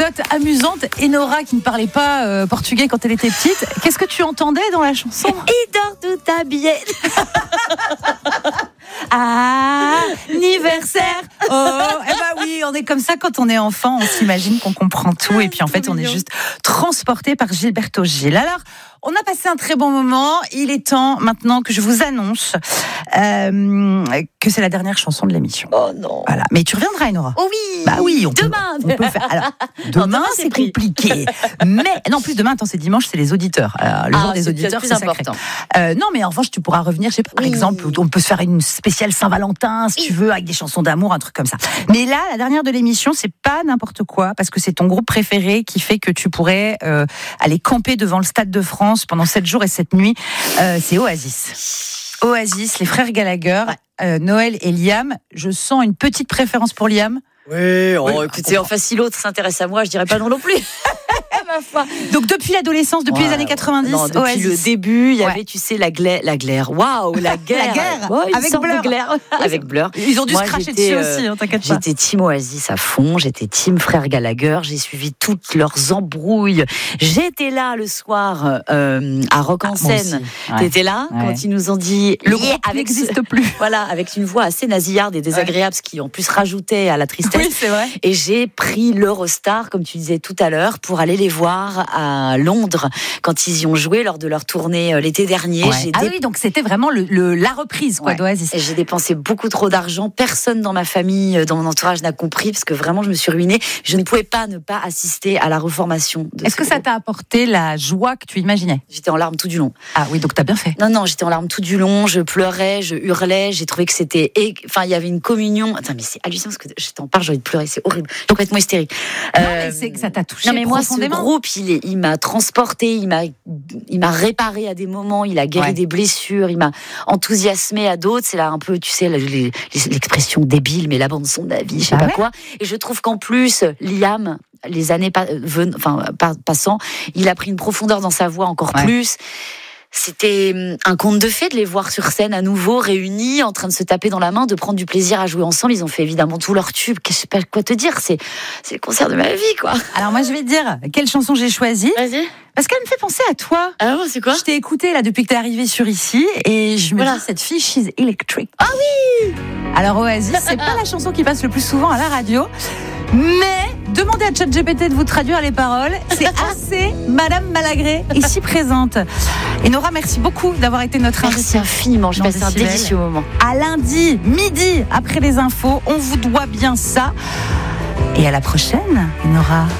anecdote amusante. Enora, qui ne parlait pas portugais quand elle était petite, qu'est-ce que tu entendais dans la chanson ? Il dort tout habillé. Anniversaire. Oh, eh ben oui, on est comme ça quand on est enfant, on s'imagine qu'on comprend tout et puis en fait on est juste transporté par Gilberto Gil. Alors, on a passé un très bon moment. Il est temps maintenant que je vous annonce que c'est la dernière chanson de l'émission. Oh non. Voilà. Mais tu reviendras, Enora. Oh oui. Bah oui, demain. On peut faire. Alors, demain c'est compliqué. Mais non, en plus demain, attends, c'est dimanche, c'est les auditeurs. Le jour des auditeurs, c'est important. Sacré. Non, mais en revanche, tu pourras revenir. Je sais pas, par exemple, on peut se faire une spéciale Saint-Valentin, si tu veux, avec des chansons d'amour, un truc comme ça. Mais là, la dernière de l'émission, c'est pas n'importe quoi, parce que c'est ton groupe préféré qui fait que tu pourrais aller camper devant le Stade de France pendant 7 jours et 7 nuits. C'est Oasis. Oasis, les frères Gallagher, Noël et Liam. Je sens une petite préférence pour Liam. Oui, écoutez, enfin si l'autre s'intéresse à moi, je dirais pas non plus. Ma foi. Donc depuis l'adolescence, depuis les années 90, non, depuis Oasis. le début, il y avait, tu sais, la glaire. Waouh, la guerre. La guerre. Ouais, avec Blur. Avec Blur. Ils ont dû se cracher dessus aussi, hein, t'inquiète pas. J'étais team Oasis à fond, j'étais team frère Gallagher, j'ai suivi toutes leurs embrouilles. J'étais là le soir à Rock en Seine. T'étais là quand ils nous ont dit le groupe n'existe plus. Voilà, avec une voix assez nasillarde et désagréable, ce qui en plus rajoutait à la tristesse. Oui, c'est vrai. Et j'ai pris l'Eurostar, comme tu disais tout à l'heure, pour aller les voir à Londres quand ils y ont joué lors de leur tournée l'été dernier. Ouais. Oui, donc c'était vraiment la reprise d'Oasis. Et j'ai dépensé beaucoup trop d'argent. Personne dans ma famille, dans mon entourage n'a compris, parce que vraiment je me suis ruinée. Je ne pouvais pas ne pas assister à la reformation. Est-ce que ça t'a apporté la joie que tu imaginais ? J'étais en larmes tout du long. Ah oui, donc t'as bien fait. Non, j'étais en larmes tout du long. Je pleurais, je hurlais. J'ai trouvé que c'était... Enfin, il y avait une communion. Attends, mais c'est hallucinant parce que je t'en parle, j'ai envie de pleurer. C'est horrible. Je suis complètement hystérique. Non, mais c'est que ça t'a touché profondément. Moi, ce groupe, il m'a transporté, il m'a réparé à des moments, il a guéri des blessures, il m'a enthousiasmé à d'autres. C'est là un peu, tu sais, l'expression débile, mais la bande son de la vie, je sais pas quoi. Et je trouve qu'en plus, Liam, les années passant, il a pris une profondeur dans sa voix encore plus. C'était un conte de fées de les voir sur scène à nouveau, réunis, en train de se taper dans la main, de prendre du plaisir à jouer ensemble. Ils ont fait évidemment tous leurs tubes. Je sais pas quoi te dire, c'est le concert de ma vie, quoi. Alors moi, je vais te dire quelle chanson j'ai choisie. Vas-y. Parce qu'elle me fait penser à toi. Ah bon, c'est quoi ? Je t'ai écouté là depuis que t'es arrivée sur ici et je me dis, cette fille, she's electric. Ah oui. Alors Oasis, c'est pas la chanson qui passe le plus souvent à la radio, mais demandez à ChatGPT de vous traduire les paroles. C'est assez Madame Malagré ici présente. Et Nora, merci beaucoup d'avoir été notre invitée. Merci infiniment, je passe un délicieux moment. À lundi, midi, après les infos, on vous doit bien ça. Et à la prochaine, Nora.